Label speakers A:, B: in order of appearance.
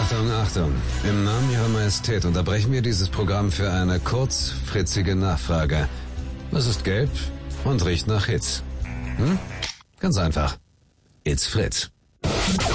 A: Achtung, Achtung. Im Namen Ihrer Majestät unterbrechen wir dieses Programm für eine kurzfritzige Nachfrage. Es ist gelb und riecht nach Hitz. Ganz einfach. It's Fritz.